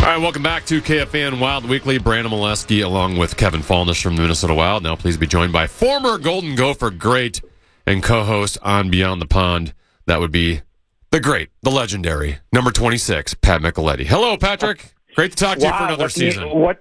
All right, welcome back to KFAN Wild Weekly. Brandon Molesky along with Kevin Fallnish from the Minnesota Wild. Now please be joined by former Golden Gopher great and co-host on Beyond the Pond. That would be the great, the legendary, number 26, Pat Micheletti. Hello, Patrick. Great to talk to you for another season. Quite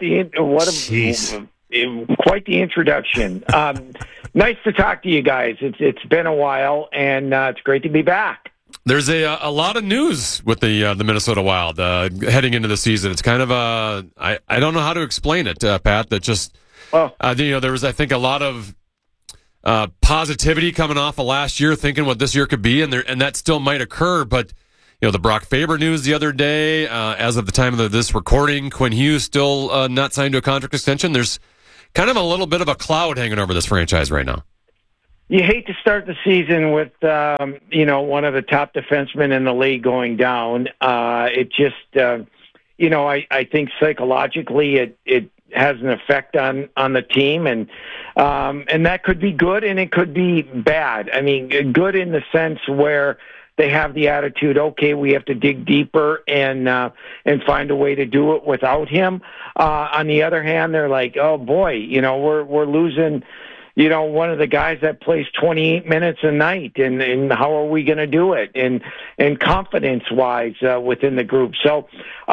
the introduction. Nice to talk to you guys. It's been a while, and it's great to be back. There's a lot of news with the Minnesota Wild heading into the season. It's kind of I don't know how to explain it, Pat. That just there was, I think, a lot of positivity coming off of last year, thinking what this year could be, and that still might occur. But the Brock Faber news the other day, as of the time of this recording, Quinn Hughes still not signed to a contract extension. There's kind of a little bit of a cloud hanging over this franchise right now. You hate to start the season with, one of the top defensemen in the league going down. It just, I think psychologically it has an effect on the team, and that could be good and it could be bad. I mean, good in the sense where they have the attitude, okay, we have to dig deeper and find a way to do it without him. On the other hand, they're like, oh boy, we're losing, one of the guys that plays 28 minutes a night, and how are we going to do it? And confidence-wise within the group. So,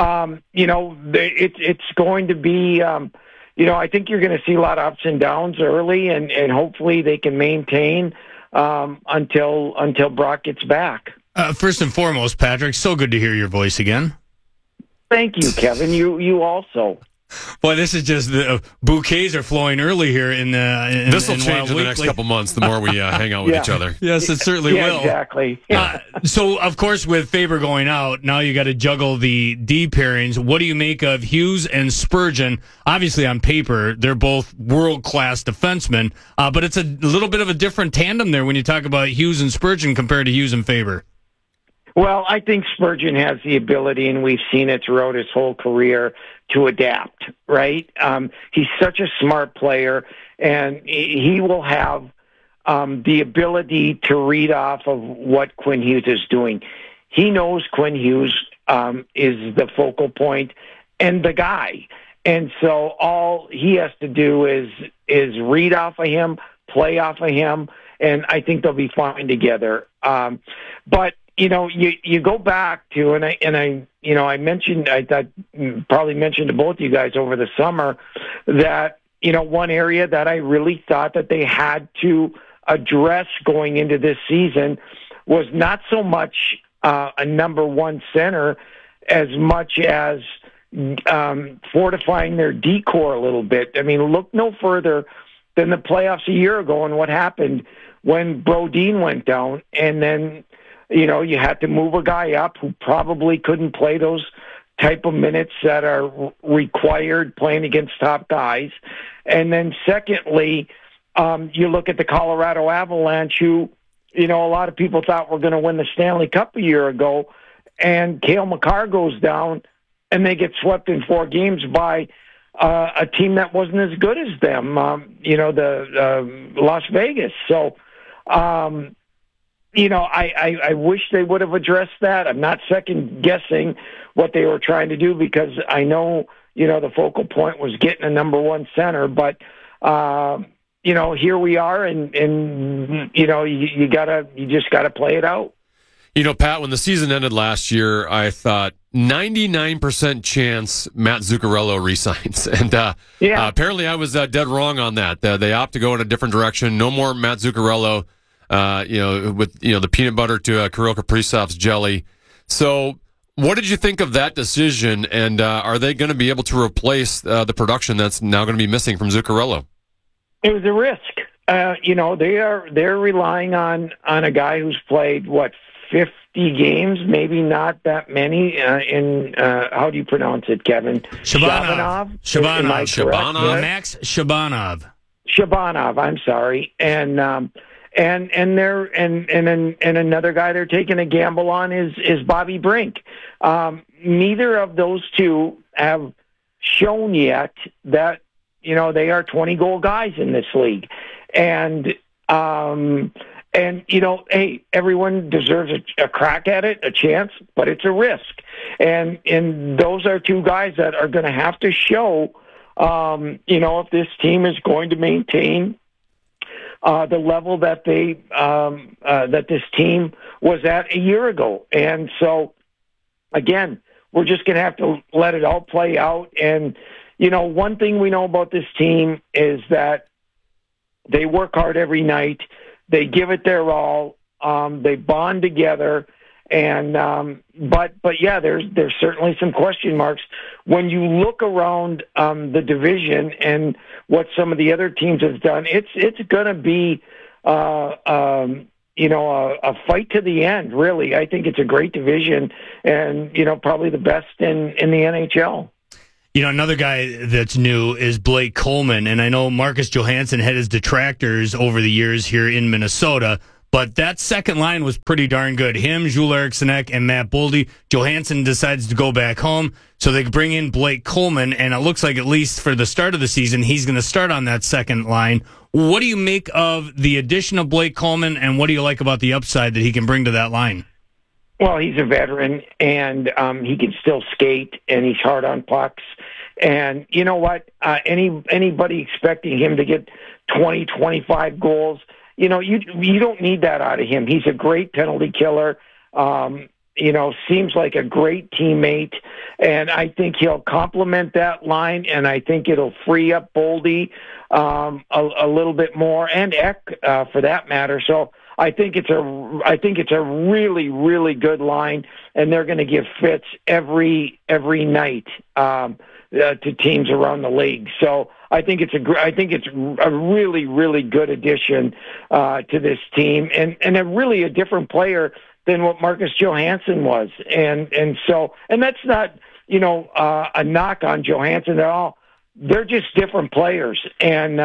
it's going to be, I think you're going to see a lot of ups and downs early, and hopefully they can maintain until Brock gets back. First and foremost, Patrick, so good to hear your voice again. Thank you, Kevin. You also. Boy, this is just the bouquets are flowing early here in this will change in the next couple months the more we hang out with each other. Yes, it certainly will. Exactly. So, of course, with Faber going out, now you got to juggle the D pairings. What do you make of Hughes and Spurgeon? Obviously, on paper, they're both world-class defensemen, but it's a little bit of a different tandem there when you talk about Hughes and Spurgeon compared to Hughes and Faber. Well, I think Spurgeon has the ability, and we've seen it throughout his whole career, to adapt, right? He's such a smart player, and he will have the ability to read off of what Quinn Hughes is doing. He knows Quinn Hughes is the focal point and the guy. And so all he has to do is read off of him, play off of him, and I think they'll be fine together. But you go back to, I mentioned, I thought probably mentioned to both you guys over the summer that, one area that I really thought that they had to address going into this season was not so much a number one center as much as fortifying their D-core a little bit. I mean, look no further than the playoffs a year ago and what happened when Brodin went down, and then you had to move a guy up who probably couldn't play those type of minutes that are required playing against top guys. And then secondly, you look at the Colorado Avalanche, who, a lot of people thought were going to win the Stanley Cup a year ago, and Cale Makar goes down, and they get swept in 4 games by a team that wasn't as good as them, the Las Vegas. So, I wish they would have addressed that. I'm not second guessing what they were trying to do because I know, the focal point was getting a number one center, but, here we are and you just gotta play it out. Pat, when the season ended last year, I thought 99% chance Matt Zuccarello resigns. And apparently I was dead wrong on that. They opt to go in a different direction. No more Matt Zuccarello. With the peanut butter to Kirill Kaprizov's jelly. So, what did you think of that decision? And are they going to be able to replace the production that's now going to be missing from Zuccarello? It was a risk. They're relying on a guy who's played 50 games, maybe not that many. In how do you pronounce it, Kevin? Shabanov. Max Shabanov. Shabanov. I'm sorry, and another guy they're taking a gamble on is Bobby Brink. Neither of those two have shown yet that they are 20-goal guys in this league, and And, hey, everyone deserves a crack at it, a chance, but it's a risk. And those are two guys that are going to have to show, if this team is going to maintain the level that that this team was at a year ago. And so, again, we're just going to have to let it all play out. And, one thing we know about this team is that they work hard every night. They give it their all. They bond together. And but yeah, there's certainly some question marks when you look around the division and what some of the other teams have done. It's going to be a fight to the end. Really, I think it's a great division, and probably the best in the NHL. Another guy that's new is Blake Coleman, and I know Marcus Johansson had his detractors over the years here in Minnesota, but that second line was pretty darn good. Him, Joel Eriksson Ek, and Matt Boldy. Johansson decides to go back home, so they bring in Blake Coleman, and it looks like at least for the start of the season, he's going to start on that second line. What do you make of the addition of Blake Coleman, and what do you like about the upside that he can bring to that line? Well, he's a veteran, and he can still skate, and he's hard on pucks. And you know what? Anybody expecting him to get 20, 25 goals, you don't need that out of him. He's a great penalty killer. Seems like a great teammate, and I think he'll complement that line, and I think it'll free up Boldy a little bit more, and Ek for that matter. So I think it's a really, really good line, and they're going to give fits every night to teams around the league. So I think it's a really, really good addition to this team, and a different player than what Marcus Johansson was. And that's not a knock on Johansson at all. They're just different players, and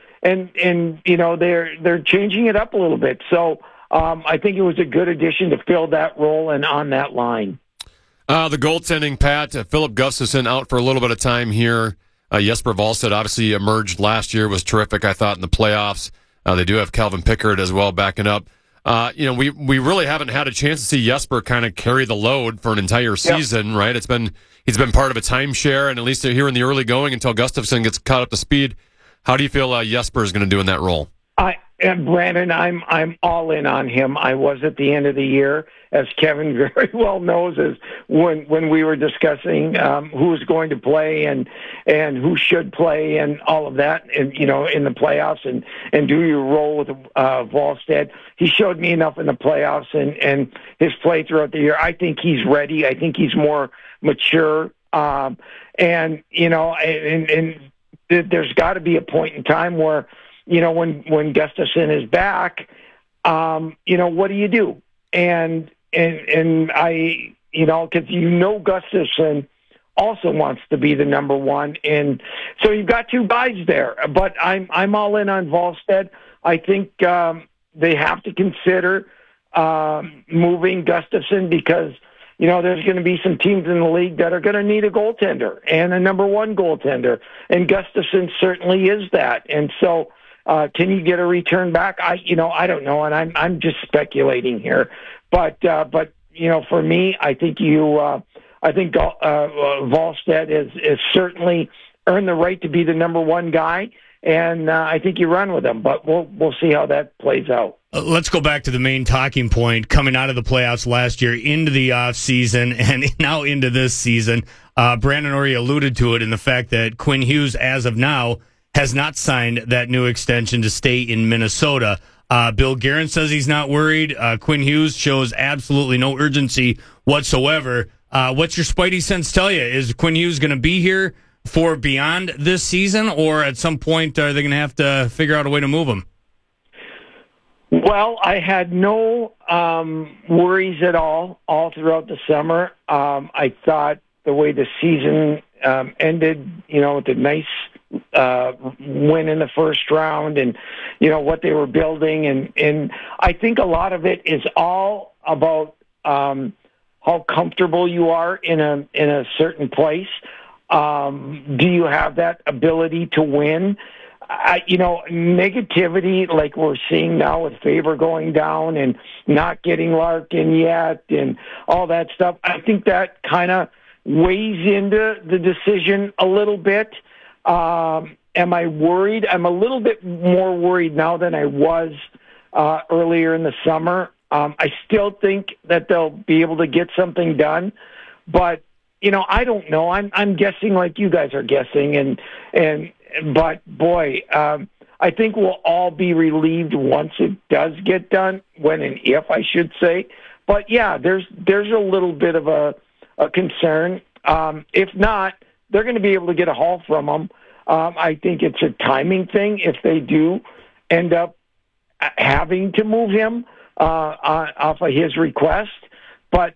they're changing it up a little bit. So I think it was a good addition to fill that role and on that line. The goaltending, Pat, Philip Gustafsson out for a little bit of time here. Jesper Wallstedt obviously emerged last year, was terrific, I thought, in the playoffs. They do have Calvin Pickard as well backing up. We really haven't had a chance to see Jesper kind of carry the load for an entire season, right? He's been part of a timeshare, and at least here in the early going until Gustafsson gets caught up to speed. How do you feel Jesper is going to do in that role? Brandon, I'm all in on him. I was at the end of the year, as Kevin very well knows, as when we were discussing who was going to play and who should play and all of that, and in the playoffs and do your role with Wallstedt. He showed me enough in the playoffs and his play throughout the year. I think he's ready. I think he's more mature, and there's got to be a point in time where, when Gustafsson is back, what do you do? And I, because Gustafsson also wants to be the number one, and so you've got two guys there. But I'm all in on Wallstedt. I think they have to consider moving Gustafsson because there's going to be some teams in the league that are going to need a goaltender and a number one goaltender, and Gustafsson certainly is that. And so, can you get a return back? I don't know, and I'm just speculating here. But for me, I think Wallstedt is certainly earned the right to be the number one guy, and I think you run with him. But we'll see how that plays out. Let's go back to the main talking point coming out of the playoffs last year into the off season and now into this season. Brandon already alluded to it in the fact that Quinn Hughes, as of now, has not signed that new extension to stay in Minnesota. Bill Guerin says he's not worried. Quinn Hughes shows absolutely no urgency whatsoever. What's your spidey sense tell you? Is Quinn Hughes going to be here for beyond this season, or at some point are they going to have to figure out a way to move him? Well, I had no worries at all throughout the summer. I thought the way the season ended, with a nice win in the first round and, what they were building. And I think a lot of it is all about how comfortable you are in a certain place. Do you have that ability to win? negativity like we're seeing now with Faber going down and not getting Larkin yet and all that stuff, I think that kind of weighs into the decision a little bit. Am I worried? I'm a little bit more worried now than I was earlier in the summer. I still think that they'll be able to get something done, but I don't know. I'm guessing like you guys are guessing, but boy, I think we'll all be relieved once it does get done, when and if I should say. But yeah, there's a little bit of a concern. If not, they're going to be able to get a haul from him. I think it's a timing thing if they do end up having to move him off of his request. But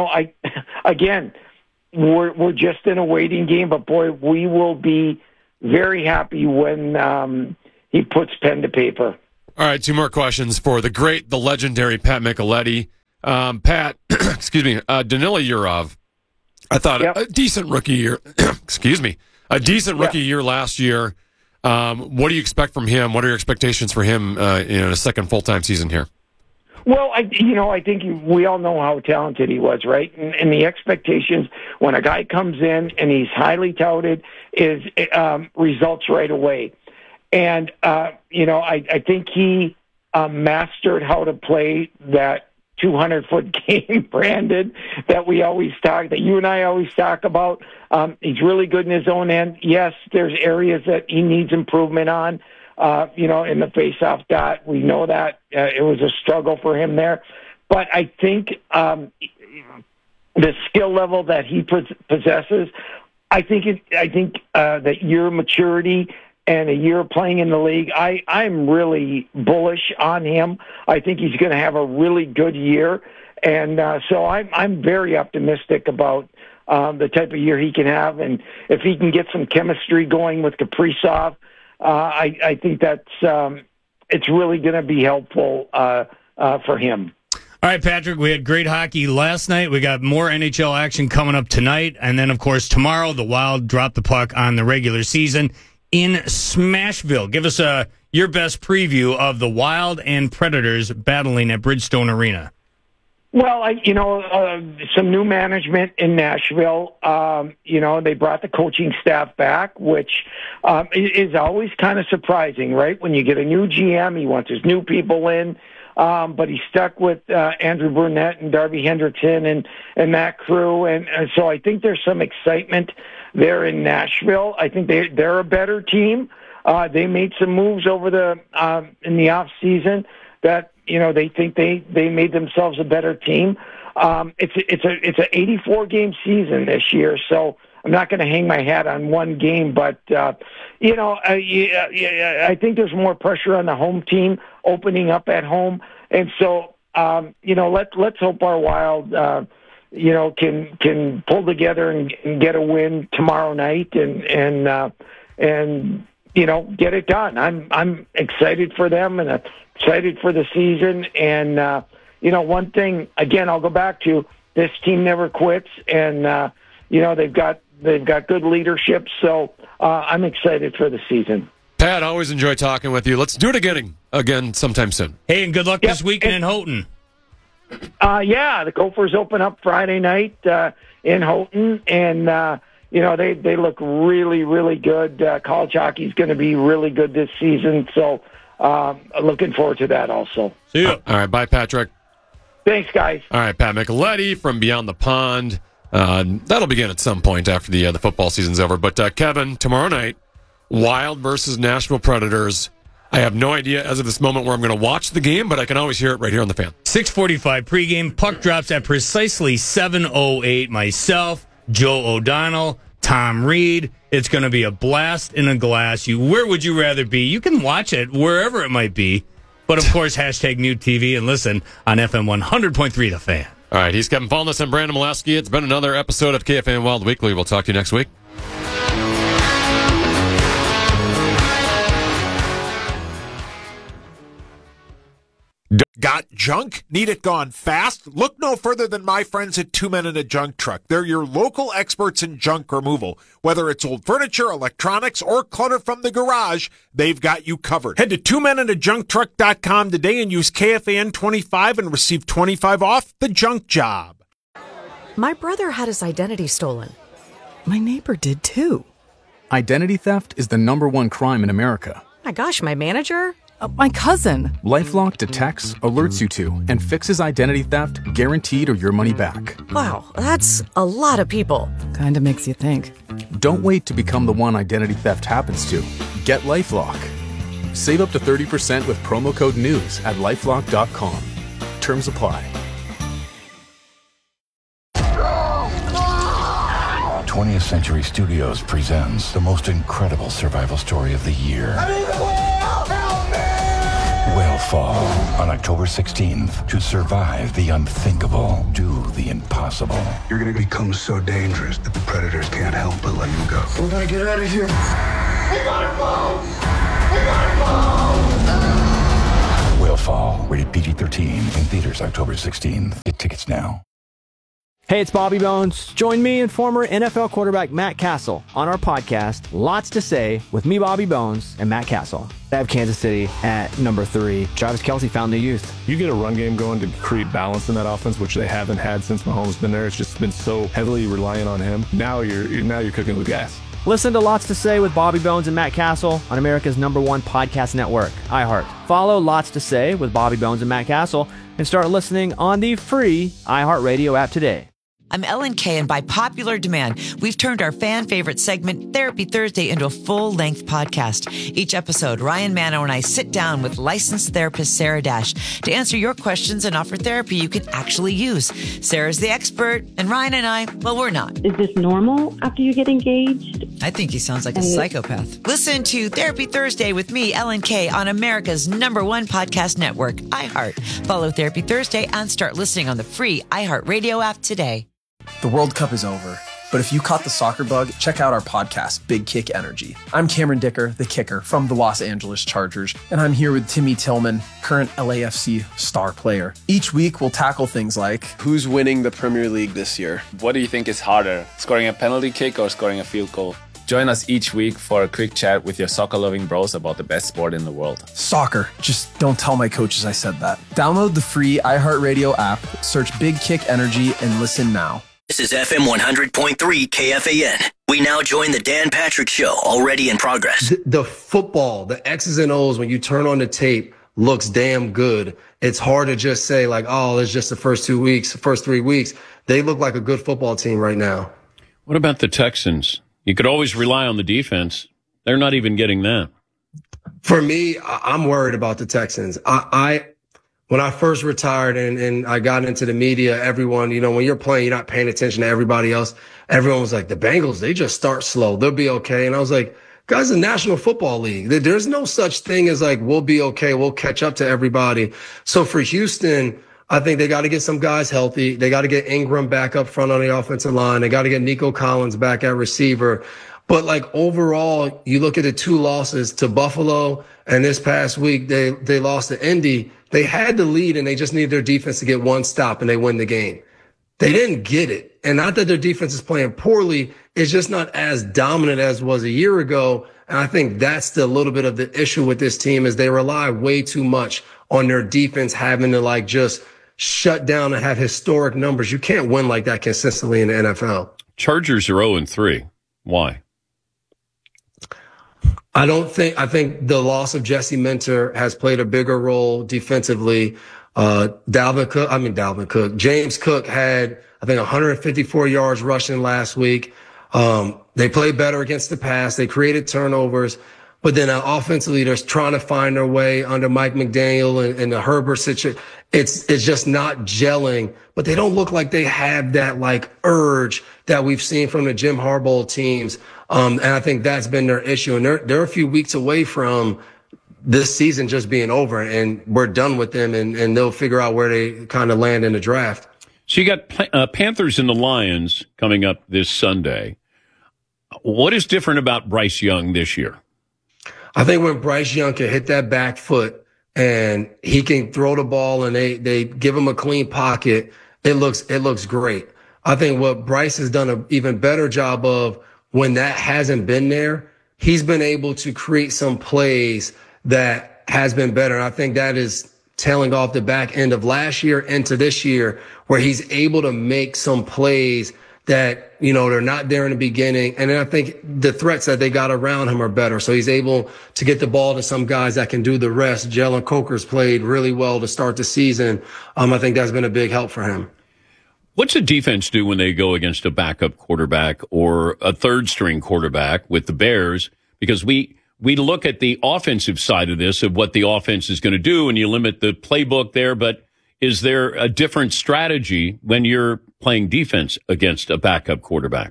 we're just in a waiting game. But boy, we will be very happy when he puts pen to paper. All right, 2 more questions for the legendary Pat Micheletti. Pat, excuse me, Danila Yurov. I thought a decent rookie year. Excuse me. A decent rookie year last year. What do you expect from him? What are your expectations for him in a second full-time season here? Well, I think we all know how talented he was, right? And the expectations when a guy comes in and he's highly touted is results right away. And, I think he mastered how to play that 200-foot game, Brandon, that you and I always talk about. He's really good in his own end. Yes, there's areas that he needs improvement on, in the face-off dot. We know that it was a struggle for him there. But I think the skill level that he possesses, I think that your maturity and a year playing in the league, I'm really bullish on him. I think he's going to have a really good year. And so I'm very optimistic about the type of year he can have. And if he can get some chemistry going with Kaprizov, I think that's it's really going to be helpful for him. All right, Patrick, we had great hockey last night. We got more NHL action coming up tonight. And then, of course, tomorrow, the Wild drop the puck on the regular season in Smashville. Give us your best preview of the Wild and Predators battling at Bridgestone Arena. Well, some new management in Nashville. They brought the coaching staff back, which is always kind of surprising, right? When you get a new GM, he wants his new people in, but he's stuck with Andrew Burnett and Darby Hendrickson and that crew. And so I think there's some excitement there in Nashville. I think they're a better team. They made some moves over in the off season that they think they made themselves a better team. It's an 84 game season this year, so I'm not going to hang my hat on one game, but I think there's more pressure on the home team opening up at home, and so let's hope our Wild can pull together and get a win tomorrow night and get it done. I'm excited for them and excited for the season. And, one thing, again, I'll go back to this team never quits, and, they've got good leadership. So I'm excited for the season. Pat, always enjoy talking with you. Let's do it again sometime soon. Hey, and good luck this weekend in Houghton. The Gophers open up Friday night in Houghton, and they look really, really good. College hockey is going to be really good this season, so looking forward to that also. See you. All right, bye, Patrick. Thanks, guys. All right, Pat Micheletti from Beyond the Pond. That'll begin at some point after the football season's over. But Kevin, tomorrow night, Wild versus Nashville Predators. I have no idea as of this moment where I'm going to watch the game, but I can always hear it right here on the Fan. 6:45 pregame. Puck drops at precisely 7:08. Myself, Joe O'Donnell, Tom Reed. It's going to be a blast in a glass. Where would you rather be? You can watch it wherever it might be. But, of course, hashtag Mute TV and listen on FM 100.3 The Fan. All right, he's Kevin Fallness and Brandon Molesky. It's been another episode of KFAN Wild Weekly. We'll talk to you next week. Got junk? Need it gone fast? Look no further than my friends at Two Men and a Junk Truck. They're your local experts in junk removal. Whether it's old furniture, electronics, or clutter from the garage, they've got you covered. Head to twomenandajuncktruck.com today and use KFAN25 and receive 25 off the junk job. My brother had his identity stolen. My neighbor did too. Identity theft is the #1 crime in America. My gosh, my manager? My cousin. LifeLock detects, alerts you to, and fixes identity theft guaranteed or your money back. Wow, that's a lot of people. Kinda makes you think. Don't wait to become the one identity theft happens to. Get LifeLock. Save up to 30% with promo code NEWS at LifeLock.com. Terms apply. 20th Century Studios presents the most incredible survival story of the year. I'm in the whale! Help me! Whale Fall on October 16th. To survive the unthinkable, do the impossible. You're going to become so dangerous that the predators can't help but let you go. We're going to get out of here. We gotta go! We gotta go! Whale Fall, rated PG-13, in theaters October 16th. Get tickets now. Hey, it's Bobby Bones. Join me and former NFL quarterback Matt Castle on our podcast, Lots to Say, with me, Bobby Bones, and Matt Castle. I have Kansas City at number 3. Travis Kelce found the youth. You get a run game going to create balance in that offense, which they haven't had since Mahomes been there. It's just been so heavily reliant on him. Now you're cooking with gas. Listen to Lots to Say with Bobby Bones and Matt Castle on America's #1 podcast network, iHeart. Follow Lots to Say with Bobby Bones and Matt Castle and start listening on the free iHeartRadio app today. I'm Ellen Kay, and by popular demand, we've turned our fan favorite segment, Therapy Thursday, into a full-length podcast. Each episode, Ryan Mano and I sit down with licensed therapist Sarah Dash to answer your questions and offer therapy you can actually use. Sarah's the expert, and Ryan and I, well, we're not. Is this normal after you get engaged? I think he sounds like a psychopath. Listen to Therapy Thursday with me, Ellen Kay, on America's #1 podcast network, iHeart. Follow Therapy Thursday and start listening on the free iHeartRadio app today. The World Cup is over, but if you caught the soccer bug, check out our podcast, Big Kick Energy. I'm Cameron Dicker, the kicker from the Los Angeles Chargers, and I'm here with Timmy Tillman, current LAFC star player. Each week, we'll tackle things like, who's winning the Premier League this year? What do you think is harder, scoring a penalty kick or scoring a field goal? Join us each week for a quick chat with your soccer-loving bros about the best sport in the world. Soccer. Just don't tell my coaches I said that. Download the free iHeartRadio app, search Big Kick Energy, and listen now. This is FM 100.3 KFAN. We now join the Dan Patrick Show, already in progress. The football, the X's and O's, when you turn on the tape, looks damn good. It's hard to just say like, oh, it's just the first 2 weeks, the first 3 weeks. They look like a good football team right now. What about the Texans? You could always rely on the defense. They're not even getting that. For me, I'm worried about the Texans. When I first retired and I got into the media, everyone, when you're playing, you're not paying attention to everybody else. Everyone was like, the Bengals, they just start slow. They'll be okay. And I was like, guys, the National Football League, there's no such thing as like, we'll be okay. We'll catch up to everybody. So for Houston, I think they got to get some guys healthy. They got to get Ingram back up front on the offensive line. They got to get Nico Collins back at receiver. But like overall, you look at the 2 losses to Buffalo, and this past week they lost to Indy. They had the lead and they just needed their defense to get 1 stop and they win the game. They didn't get it. And not that their defense is playing poorly. It's just not as dominant as was a year ago. And I think that's the little bit of the issue with this team is they rely way too much on their defense having to like just shut down and have historic numbers. You can't win like that consistently in the NFL. Chargers are 0-3. Why? I think the loss of Jesse Minter has played a bigger role defensively. Dalvin Cook. James Cook had, I think, 154 yards rushing last week. They played better against the pass. They created turnovers. But then offensively, they're trying to find their way under Mike McDaniel and the Herbert situation. It's just not gelling. But they don't look like they have that like urge that we've seen from the Jim Harbaugh teams. And I think that's been their issue. And they're a few weeks away from this season just being over, and we're done with them, and they'll figure out where they kind of land in the draft. So you got Panthers and the Lions coming up this Sunday. What is different about Bryce Young this year? I think when Bryce Young can hit that back foot and he can throw the ball and they give him a clean pocket, it looks great. I think what Bryce has done an even better job of when that hasn't been there, he's been able to create some plays that has been better. And I think that is tailing off the back end of last year into this year, where he's able to make some plays that, they're not there in the beginning. And then I think the threats that they got around him are better. So he's able to get the ball to some guys that can do the rest. Jalen Coker's played really well to start the season. I think that's been a big help for him. What's the defense do when they go against a backup quarterback or a third string quarterback with the Bears? Because we look at the offensive side of this, of what the offense is going to do, and you limit the playbook there. But is there a different strategy when you're playing defense against a backup quarterback?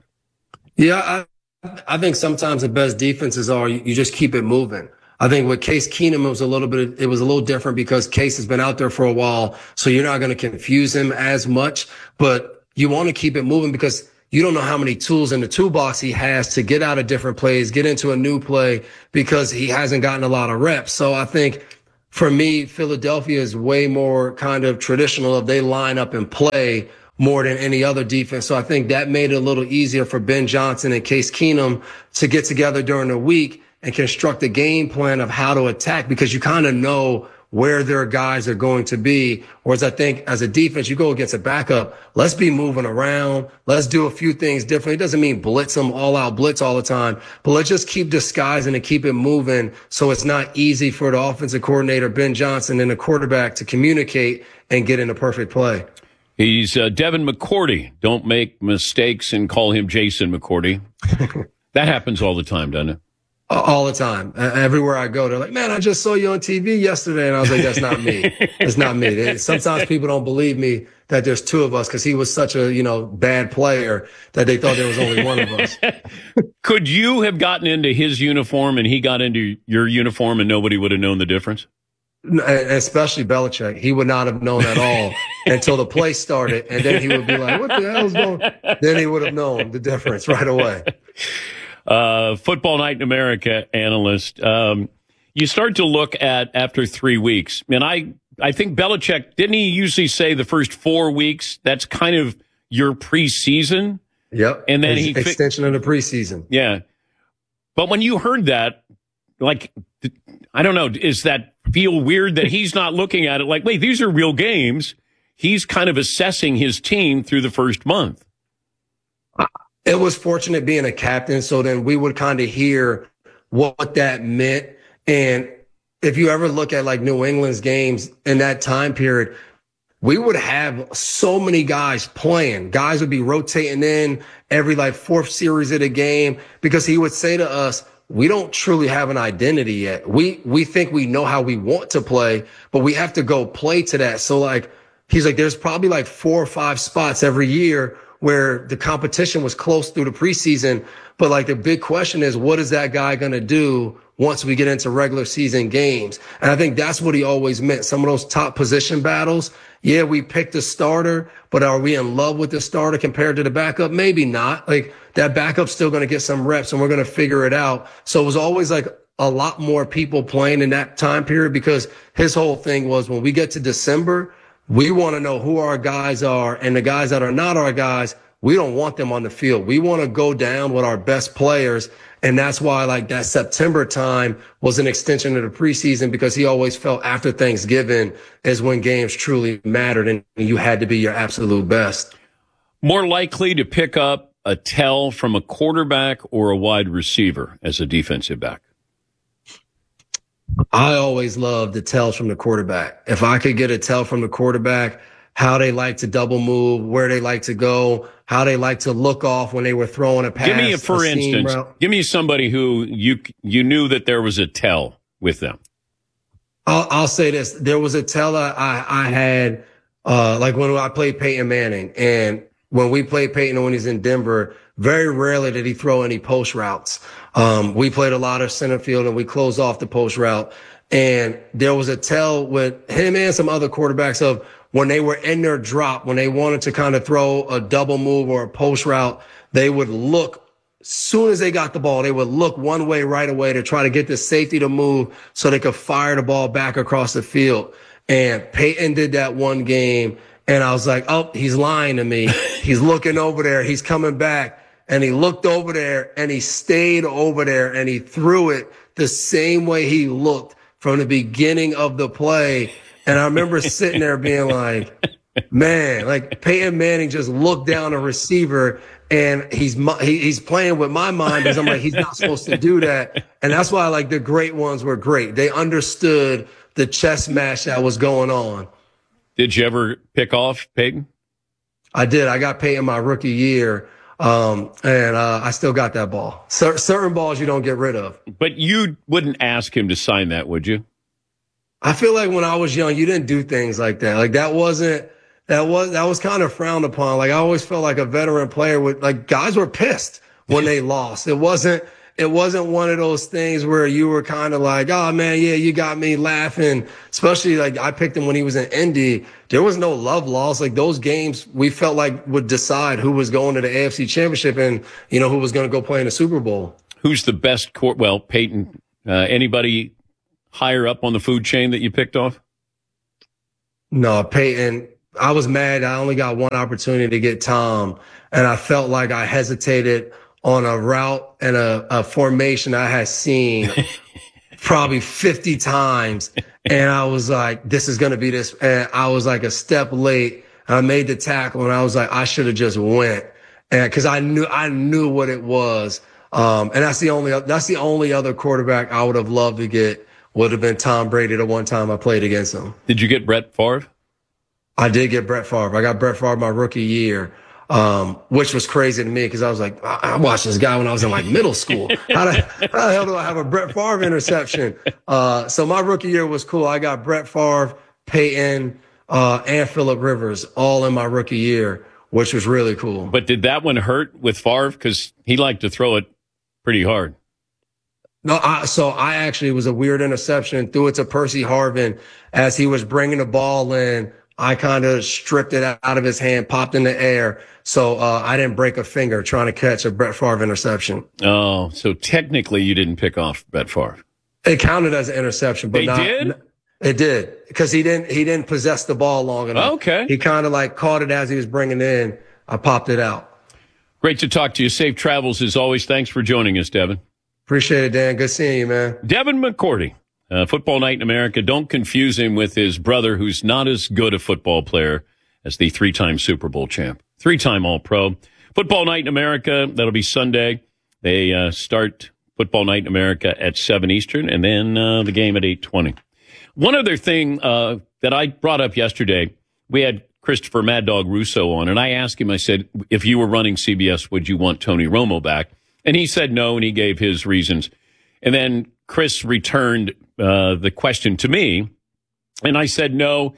Yeah, I think sometimes the best defenses are you just keep it moving. I think with Case Keenum, it was a little different because Case has been out there for a while, so you're not going to confuse him as much. But you want to keep it moving because you don't know how many tools in the toolbox he has to get out of different plays, get into a new play, because he hasn't gotten a lot of reps. So I think for me, Philadelphia is way more kind of traditional of they line up and play more than any other defense. So I think that made it a little easier for Ben Johnson and Case Keenum to get together during the week and construct a game plan of how to attack, because you kind of know where their guys are going to be. Whereas I think as a defense, you go against a backup, let's be moving around. Let's do a few things differently. It doesn't mean blitz them, all out blitz all the time, but let's just keep disguising and keep it moving so it's not easy for the offensive coordinator, Ben Johnson, and the quarterback to communicate and get in a perfect play. He's Devin McCourty. Don't make mistakes and call him Jason McCourty. That happens all the time, doesn't it? All the time. Everywhere I go, they're like, man, I just saw you on TV yesterday. And I was like, that's not me. It's not me. Sometimes people don't believe me that there's two of us because he was such a, bad player that they thought there was only one of us. Could you have gotten into his uniform and he got into your uniform and nobody would have known the difference? Especially Belichick. He would not have known at all until the play started. And then he would be like, what the hell's going on? Then he would have known the difference right away. Football Night in America analyst. You start to look at after 3 weeks, and I think Belichick, didn't he usually say the first 4 weeks, that's kind of your preseason? Yep. And then extension of the preseason. Yeah. But when you heard that, I don't know, is that feel weird that he's not looking at it like, wait, these are real games? He's kind of assessing his team through the first month. It was fortunate being a captain, so then we would kind of hear what that meant. And if you ever look at New England's games in that time period, we would have so many guys playing. Guys would be rotating in every fourth series of the game because he would say to us, we don't truly have an identity yet. We think we know how we want to play, but we have to go play to that. So he's like, there's probably 4 or 5 spots every year where the competition was close through the preseason. But the big question is, what is that guy going to do once we get into regular season games? And I think that's what he always meant. Some of those top position battles. Yeah, we picked a starter, but are we in love with the starter compared to the backup? Maybe not. That backup's still going to get some reps and we're going to figure it out. So it was always a lot more people playing in that time period because his whole thing was when we get to December, we want to know who our guys are, and the guys that are not our guys, we don't want them on the field. We want to go down with our best players, and that's why that September time was an extension of the preseason because he always felt after Thanksgiving is when games truly mattered and you had to be your absolute best. More likely to pick up a tell from a quarterback or a wide receiver as a defensive back? I always loved the tells from the quarterback. If I could get a tell from the quarterback, how they like to double move, where they like to go, how they like to look off when they were throwing a pass. Give me for instance, give me somebody who you knew that there was a tell with them. I'll say this. There was a tell I had, when I played Peyton Manning, and when we played Peyton when he's in Denver, very rarely did he throw any post routes. We played a lot of center field and we closed off the post route. And there was a tell with him and some other quarterbacks of when they were in their drop, when they wanted to kind of throw a double move or a post route, they would look soon as they got the ball, they would look one way right away to try to get the safety to move so they could fire the ball back across the field. And Peyton did that one game, and I was like, oh, he's lying to me. He's looking over there. He's coming back. And he looked over there, and he stayed over there, and he threw it the same way he looked from the beginning of the play. And I remember sitting there being like, man, like Peyton Manning just looked down a receiver, and he's playing with my mind because I'm like, he's not supposed to do that. And that's why like the great ones were great. They understood the chess match that was going on. Did you ever pick off Peyton? I did. I got Peyton my rookie year. And I still got that ball. Certain balls you don't get rid of. But you wouldn't ask him to sign that, would you? I feel like when I was young, you didn't do things like that. Like that was kind of frowned upon. Like I always felt like a veteran player guys were pissed when they lost. It wasn't one of those things where you were kind of like, oh man, yeah, you got me laughing. Especially like I picked him when he was in Indy. There was no love lost. Like those games we felt like would decide who was going to the AFC Championship and, who was going to go play in the Super Bowl. Who's the best Peyton, anybody higher up on the food chain that you picked off? No, Peyton. I was mad. I only got one opportunity to get Tom, and I felt like I hesitated on a route and a formation I had seen probably 50 times. And I was like, this is going to be this. And I was like a step late. I made the tackle, and I was like, I should have just went. And cause I knew what it was. And that's the only other quarterback I would have loved to get would have been Tom Brady the one time I played against him. Did you get Brett Favre? I did get Brett Favre. I got Brett Favre my rookie year. Which was crazy to me because I was like, I watched this guy when I was in like middle school. How the hell do I have a Brett Favre interception? So my rookie year was cool. I got Brett Favre, Peyton, and Phillip Rivers all in my rookie year, which was really cool. But did that one hurt with Favre? Because he liked to throw it pretty hard. No, so I actually was a weird interception, threw it to Percy Harvin as he was bringing the ball in. I kind of stripped it out of his hand, popped in the air. So I didn't break a finger trying to catch a Brett Favre interception. Oh, so technically you didn't pick off Brett Favre. It counted as an interception, but did? It did because he didn't possess the ball long enough. Okay. He kind of like caught it as he was bringing it in. I popped it out. Great to talk to you. Safe travels as always. Thanks for joining us, Devin. Appreciate it, Dan. Good seeing you, man. Devin McCourty. Football Night in America. Don't confuse him with his brother, who's not as good a football player as the 3-time Super Bowl champ, 3-time All-Pro. Football Night in America, that'll be Sunday. They start Football Night in America at 7 Eastern, and then the game at 8:20. One other thing that I brought up yesterday, we had Christopher Mad Dog Russo on, and I asked him, I said, if you were running CBS, would you want Tony Romo back? And he said no, and he gave his reasons. And then Chris returned the question to me, and I said no.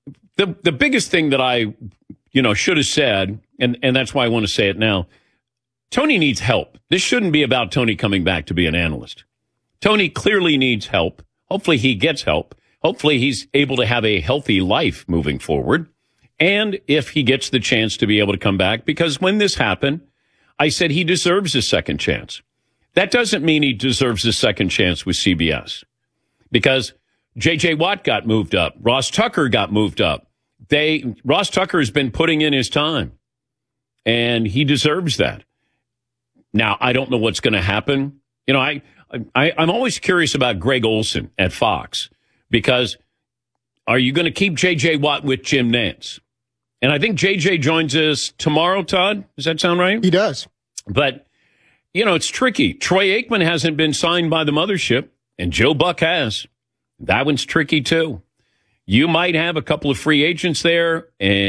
The biggest thing that I, should have said, and that's why I want to say it now, Tony needs help. This shouldn't be about Tony coming back to be an analyst. Tony clearly needs help. Hopefully he gets help. Hopefully he's able to have a healthy life moving forward. And if he gets the chance to be able to come back, because when this happened, I said he deserves a second chance. That doesn't mean he deserves a second chance with CBS, because J.J. Watt got moved up. Ross Tucker got moved up. Ross Tucker has been putting in his time, and he deserves that. Now, I don't know what's going to happen. I'm always curious about Greg Olson at Fox, because are you going to keep J.J. Watt with Jim Nantz? And I think J.J. joins us tomorrow, Todd. Does that sound right? He does. But, it's tricky. Troy Aikman hasn't been signed by the mothership, and Joe Buck has. That one's tricky, too. You might have a couple of free agents there,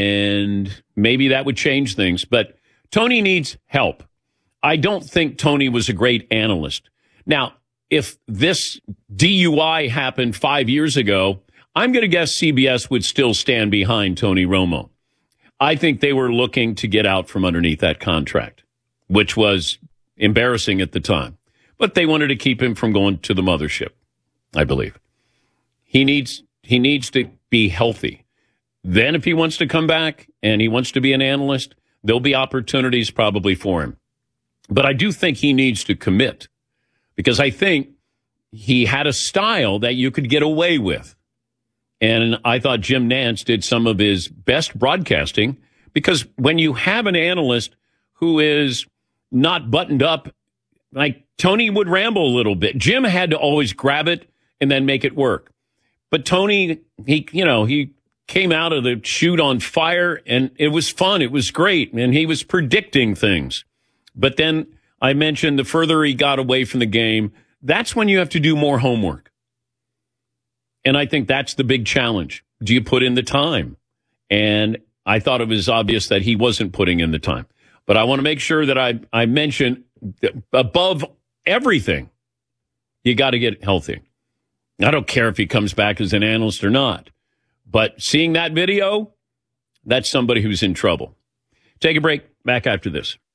and maybe that would change things. But Tony needs help. I don't think Tony was a great analyst. Now, if this DUI happened 5 years ago, I'm going to guess CBS would still stand behind Tony Romo. I think they were looking to get out from underneath that contract, which was embarrassing at the time. But they wanted to keep him from going to the mothership, I believe. He needs to be healthy. Then if he wants to come back and he wants to be an analyst, there'll be opportunities probably for him. But I do think he needs to commit because I think he had a style that you could get away with. And I thought Jim Nantz did some of his best broadcasting because when you have an analyst who is not buttoned up, like Tony would ramble a little bit. Jim had to always grab it and then make it work. But Tony, he came out of the chute on fire and it was fun. It was great. And he was predicting things. But then I mentioned the further he got away from the game, that's when you have to do more homework. And I think that's the big challenge. Do you put in the time? And I thought it was obvious that he wasn't putting in the time. But I want to make sure that I mention above everything, you got to get healthy. I don't care if he comes back as an analyst or not. But seeing that video, that's somebody who's in trouble. Take a break. Back after this.